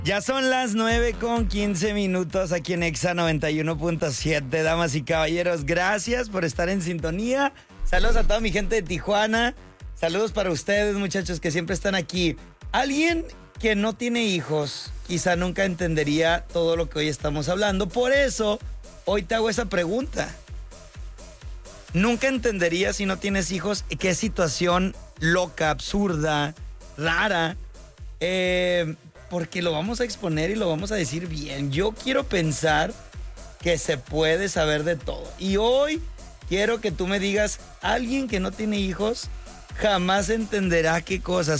Ya son las 9:15 aquí en Exa 91.7, damas y caballeros. Gracias por estar en sintonía. Saludos a toda mi gente de Tijuana. Saludos para ustedes, muchachos, que siempre están aquí. Alguien que no tiene hijos quizá nunca entendería todo lo que hoy estamos hablando. Por eso, hoy te hago esa pregunta. Nunca entendería si no tienes hijos qué situación loca, absurda, rara, porque lo vamos a exponer y lo vamos a decir bien. Yo quiero pensar que se puede saber de todo. Y hoy quiero que tú me digas, alguien que no tiene hijos jamás entenderá qué cosa.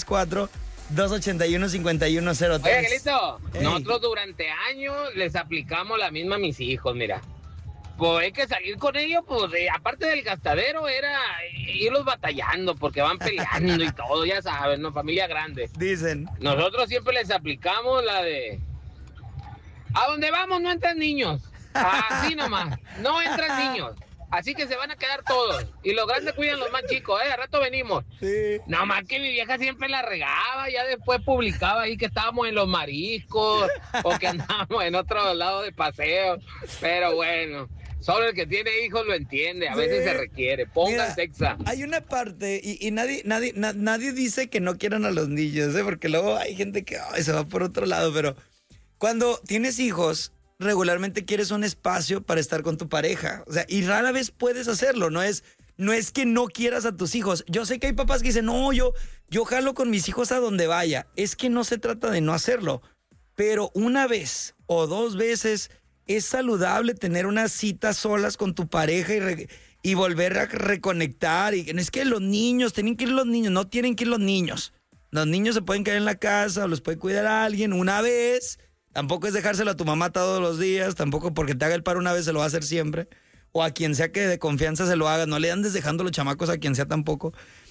664-281-5103. Oye, Angelito, nosotros durante años les aplicamos la misma a mis hijos, mira. Pues hay que salir con ellos, pues aparte del gastadero era irlos batallando porque van peleando y todo, ya saben, ¿no? Familia grande. Dicen. Nosotros siempre les aplicamos la de... A donde vamos no entran niños. Así nomás, no entran niños. Así que se van a quedar todos. Y los grandes cuidan los más chicos, al rato venimos. Sí. No más que mi vieja siempre la regaba, ya después publicaba ahí que estábamos en los mariscos o que andábamos en otro lado de paseo. Pero bueno, solo el que tiene hijos lo entiende, a veces se requiere. Pongan Exa. Hay una parte, y nadie dice que no quieran a los niños, porque luego hay gente que se va por otro lado, pero cuando tienes hijos, regularmente quieres un espacio para estar con tu pareja. O sea, y rara vez puedes hacerlo. No es que no quieras a tus hijos. Yo sé que hay papás que dicen, no, yo jalo con mis hijos a donde vaya. Es que no se trata de no hacerlo. Pero una vez o dos veces es saludable tener unas citas solas con tu pareja y volver a reconectar. Y es que los niños, tienen que ir los niños. No tienen que ir los niños. Los niños se pueden quedar en la casa o los puede cuidar a alguien una vez. Tampoco es dejárselo a tu mamá todos los días, tampoco porque te haga el paro una vez se lo va a hacer siempre, o a quien sea que de confianza se lo haga, no le andes dejando los chamacos a quien sea tampoco.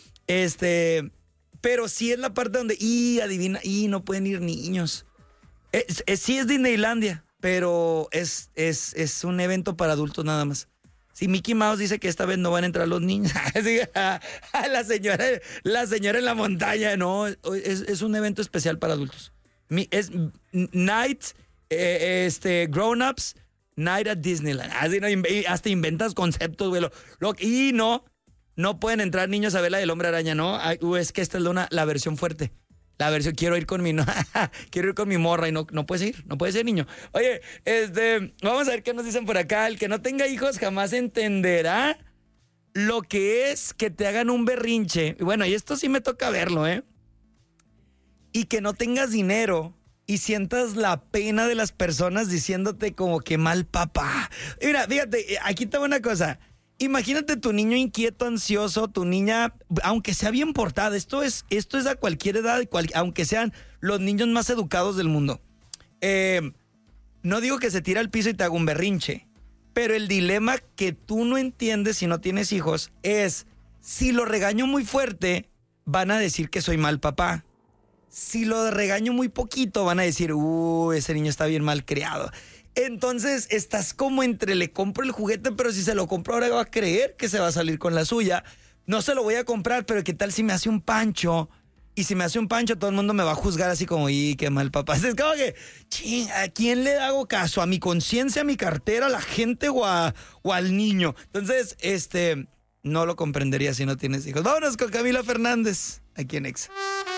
Pero sí es la parte donde, adivina, no pueden ir niños. Sí es Disneylandia, pero es un evento para adultos nada más. Si Mickey Mouse dice que esta vez no van a entrar los niños, la señora en la montaña, no, es un evento especial para adultos. Es Night, Grown Ups, Night at Disneyland. Así no, hasta inventas conceptos, güey. Y no pueden entrar niños a ver la del Hombre Araña, ¿no? Es que esta es la versión fuerte. La versión, quiero ir con mi morra y no puedes ir, no puedes ir, niño. Oye, vamos a ver qué nos dicen por acá. El que no tenga hijos jamás entenderá lo que es que te hagan un berrinche. Y bueno, y esto sí me toca verlo, y que no tengas dinero y sientas la pena de las personas diciéndote como que mal papá. Mira, fíjate, aquí te va una cosa. Imagínate tu niño inquieto, ansioso, tu niña, aunque sea bien portada, esto es a cualquier edad, aunque sean los niños más educados del mundo. No digo que se tira al piso y te haga un berrinche, pero el dilema que tú no entiendes si no tienes hijos es, si lo regaño muy fuerte, van a decir que soy mal papá. Si lo regaño muy poquito, van a decir, ese niño está bien mal criado. Entonces, estás como entre le compro el juguete, pero si se lo compro ahora va a creer que se va a salir con la suya. No se lo voy a comprar, pero ¿qué tal si me hace un pancho? Y si me hace un pancho, todo el mundo me va a juzgar así como, qué mal papá. Es como que, ¿a quién le hago caso? ¿A mi conciencia, a mi cartera, a la gente o al niño? Entonces, no lo comprendería si no tienes hijos. Vámonos con Camila Fernández, aquí en Exa.